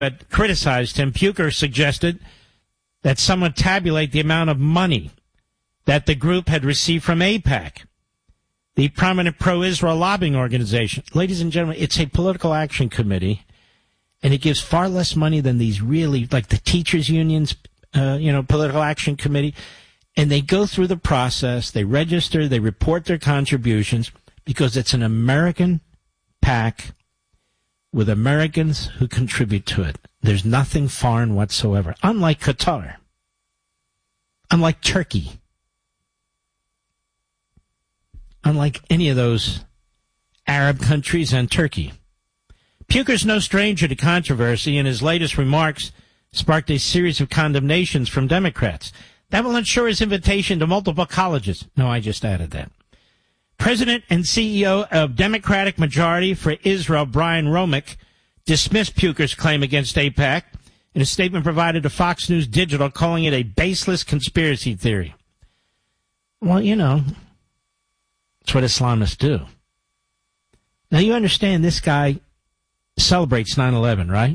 had criticized him, Puker suggested that someone tabulate the amount of money that the group had received from AIPAC, the prominent pro-Israel lobbying organization. Ladies and gentlemen, it's a political action committee, and it gives far less money than these really, like the teachers' unions, political action committee. And they go through the process, they register, they report their contributions, because it's an American PAC with Americans who contribute to it. There's nothing foreign whatsoever, unlike Qatar, unlike Turkey, unlike any of those Arab countries and Turkey. Puker's no stranger to controversy, and his latest remarks sparked a series of condemnations from Democrats. That will ensure his invitation to multiple colleges. No, I just added that. President and CEO of Democratic Majority for Israel, Brian Romick, dismissed Puker's claim against AIPAC in a statement provided to Fox News Digital, calling it a baseless conspiracy theory. Well, that's what Islamists do. Now, you understand this guy celebrates 9/11, right?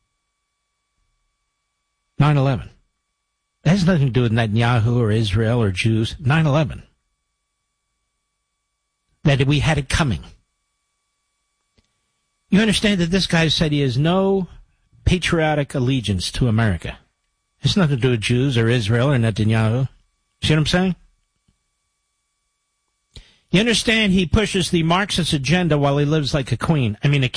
9/11. That has nothing to do with Netanyahu or Israel or Jews. 9/11. That we had it coming. You understand that this guy said he has no patriotic allegiance to America. It's nothing to do with Jews or Israel or Netanyahu. See what I'm saying? You understand he pushes the Marxist agenda while he lives like a king.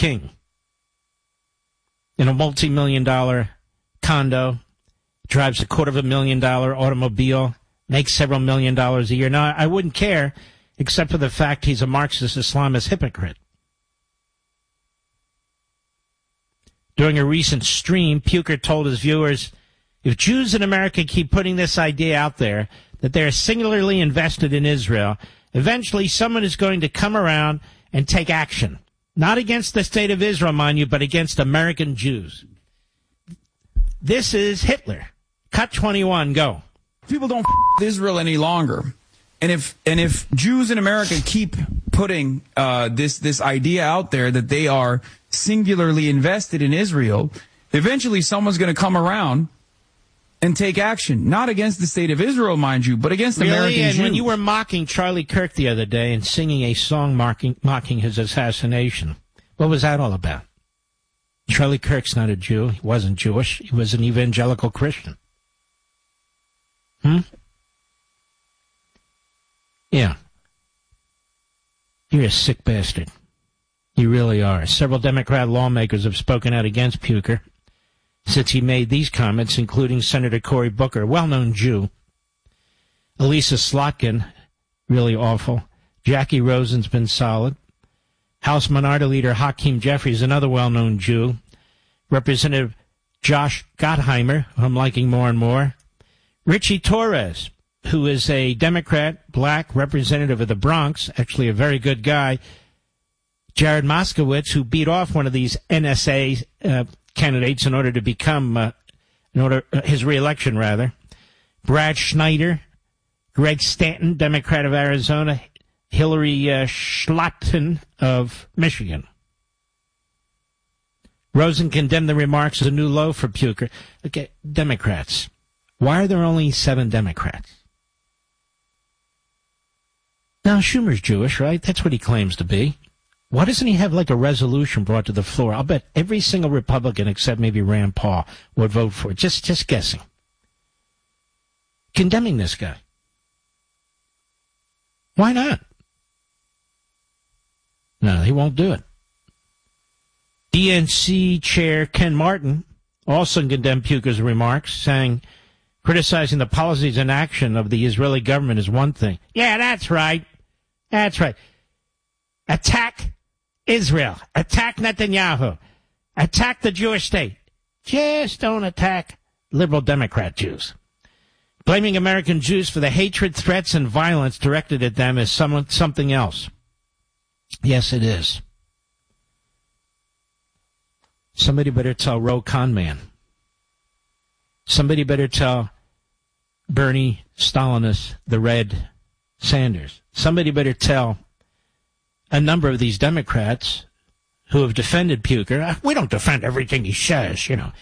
In a multi-million-dollar condo, drives a $250,000 automobile, makes several $1,000,000 a year. Now, I wouldn't care, except for the fact he's a Marxist Islamist hypocrite. During a recent stream, Puker told his viewers, if Jews in America keep putting this idea out there that they are singularly invested in Israel, eventually someone is going to come around and take action. Not against the state of Israel, mind you, but against American Jews. This is Hitler. Cut 21, go. People don't with Israel any longer. And if Jews in America keep putting this idea out there that they are singularly invested in Israel, eventually someone's going to come around and take action. Not against the state of Israel, mind you, but against American Jews. And when you were mocking Charlie Kirk the other day and singing a song mocking his assassination, what was that all about? Charlie Kirk's not a Jew. He wasn't Jewish. He was an evangelical Christian. Yeah. You're a sick bastard. You really are. Several Democrat lawmakers have spoken out against Puker since he made these comments, including Senator Cory Booker, a well-known Jew, Elisa Slotkin, really awful, Jackie Rosen's been solid, House Minority Leader Hakeem Jeffries, another well-known Jew, Representative Josh Gottheimer, who I'm liking more and more, Richie Torres, who is a Democrat, black representative of the Bronx, actually a very good guy, Jared Moskowitz, who beat off one of these NSA candidates in order to become, his reelection, rather, Brad Schneider, Greg Stanton, Democrat of Arizona, Hillary Schlotton of Michigan. Rosen condemned the remarks as a new low for Puker. Okay, Democrats. Why are there only 7 Democrats? Now, Schumer's Jewish, right? That's what he claims to be. Why doesn't he have like a resolution brought to the floor? I'll bet every single Republican except maybe Rand Paul would vote for it. Just guessing. Condemning this guy. Why not? No, he won't do it. DNC Chair Ken Martin also condemned Puker's remarks, saying, criticizing the policies and action of the Israeli government is one thing. Yeah, that's right. That's right. Attack Israel. Attack Netanyahu. Attack the Jewish state. Just don't attack liberal Democrat Jews. Blaming American Jews for the hatred, threats, and violence directed at them is something else. Yes, it is. Somebody better tell Ro Khanman. Somebody better tell Bernie Stalinist, the Red Sanders. Somebody better tell a number of these Democrats who have defended Puker. We don't defend everything he says, you know.